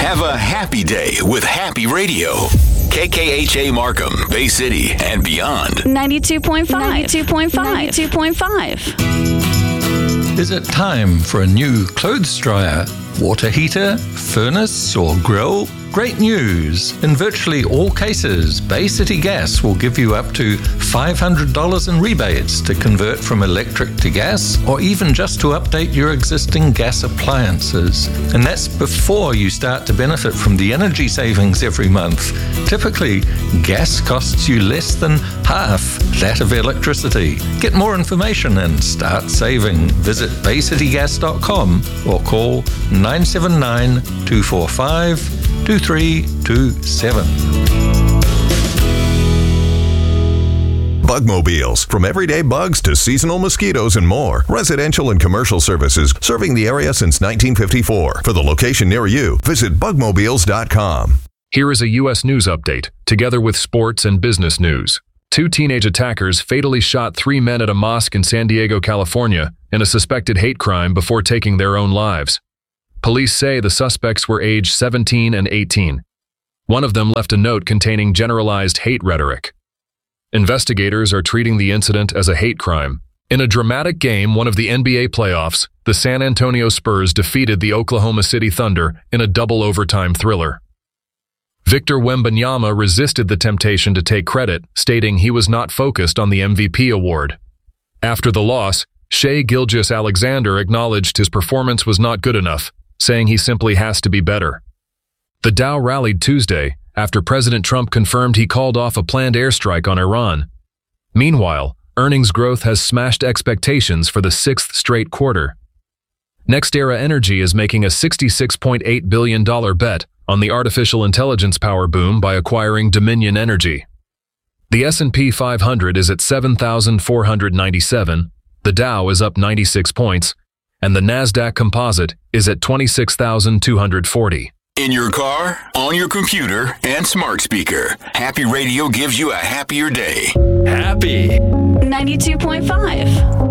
Have a happy day with Happy Radio. KKHA Markham, Bay City, and beyond. 92.5. 92.5. Is it time for a new clothes dryer, water heater, furnace, or grill? Great news! In virtually all cases, Bay City Gas will give you up to $500 in rebates to convert from electric to gas, or even just to update your existing gas appliances. And that's before you start to benefit from the energy savings every month. Typically, gas costs you less than half that of electricity. Get more information and start saving. Visit baycitygas.com or call 979-245-2327. Bugmobiles. From everyday bugs to seasonal mosquitoes and more. Residential and commercial services serving the area since 1954. For the location near you, visit bugmobiles.com. Here is a U.S. news update, together with sports and business news. 2 teenage attackers fatally shot 3 men at a mosque in San Diego, California, in a suspected hate crime before taking their own lives. Police say the suspects were aged 17 and 18. One of them left a note containing generalized hate rhetoric. Investigators are treating the incident as a hate crime. In a dramatic game, one of the NBA playoffs, the San Antonio Spurs defeated the Oklahoma City Thunder in a double overtime thriller. Victor Wembanyama resisted the temptation to take credit, stating he was not focused on the MVP award. After the loss, Shai Gilgeous-Alexander acknowledged his performance was not good enough, saying he simply has to be better. The Dow rallied Tuesday after President Trump confirmed he called off a planned airstrike on Iran. Meanwhile, earnings growth has smashed expectations for the 6th straight quarter. NextEra Energy is making a $66.8 billion bet on the artificial intelligence power boom by acquiring Dominion Energy. The S&P 500 is at 7,497, the Dow is up 96 points, and the NASDAQ Composite is at 26,240. In your car, on your computer, and smart speaker, Happy Radio gives you a happier day. Happy! 92.5.